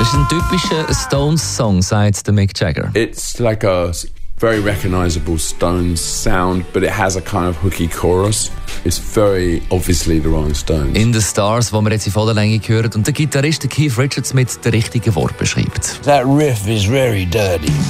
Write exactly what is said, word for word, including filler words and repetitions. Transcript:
Das ist ein typischer Stones-Song, sagt der Mick Jagger. It's like a very recognisable Stones sound, but it has a kind of hooky chorus. It's very obviously the Rolling Stones. In the Stars, wo wir jetzt in voller Länge hören und der Gitarrist Keith Richards mit den richtigen Worten beschreibt. That riff is very dirty.